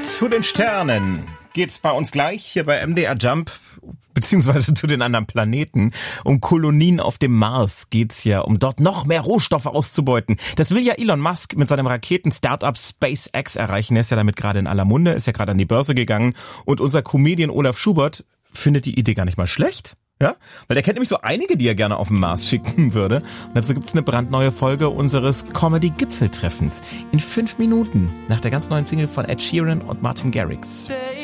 Zu den Sternen geht's bei uns gleich hier bei MDR Jump, beziehungsweise zu den anderen Planeten. Um Kolonien auf dem Mars geht's ja, um dort noch mehr Rohstoffe auszubeuten. Das will ja Elon Musk mit seinem Raketen-Startup SpaceX erreichen. Er ist ja damit gerade in aller Munde, ist ja gerade an die Börse gegangen. Und unser Comedian Olaf Schubert findet die Idee gar nicht mal schlecht. Ja, weil er kennt nämlich so einige, die er gerne auf den Mars schicken würde. Und dazu gibt's eine brandneue Folge unseres Comedy-Gipfeltreffens. In 5 Minuten nach der ganz neuen Single von Ed Sheeran und Martin Garrix.